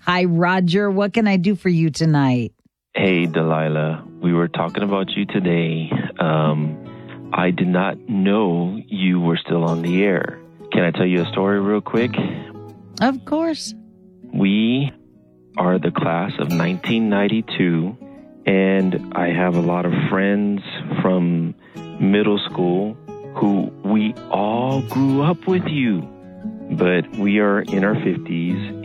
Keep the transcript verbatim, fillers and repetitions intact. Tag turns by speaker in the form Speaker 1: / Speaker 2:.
Speaker 1: Hi, Roger. What can I do for you tonight?
Speaker 2: Hey, Delilah. We were talking about you today. Um, I did not know you were still on the air. Can I tell you a story real quick?
Speaker 1: Of course.
Speaker 2: We are the class of nineteen ninety-two, and I have a lot of friends from middle school who we all grew up with you. But we are in our fifties,